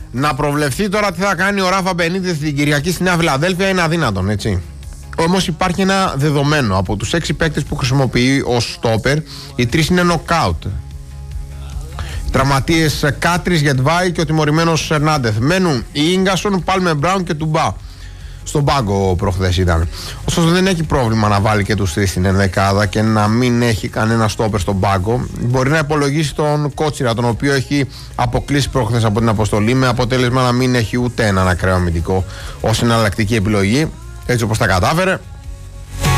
Να προβλεφθεί τώρα τι θα κάνει ο Ράφα Μπενίτες την Κυριακή στη Νέα Φιλαδέλφια είναι αδύνατον, έτσι. Όμως υπάρχει ένα δεδομένο. Από τους 6 παίκτες που χρησιμοποιεί ως στόπερ, οι 3 είναι νοκάουτ. Τραυματίες Κάτρις, Γετβάη και ο τιμωρημένος Ερνάντεθ. Μένουν οι Ίγκασον, Πάλμε Μπράουν και Τουμπά. Στον πάγκο προχθές ήταν. Ωστόσο δεν έχει πρόβλημα να βάλει και τους 3 στην ενδεκάδα και να μην έχει κανένα στόπερ στον πάγκο. Μπορεί να υπολογίσει τον Κότσιρα, τον οποίο έχει αποκλείσει προχθές από την αποστολή, με αποτέλεσμα να μην έχει ούτε έναν ακραίο αμυντικό ως εναλλακτική επιλογή. Έτσι όπως τα κατάφερε.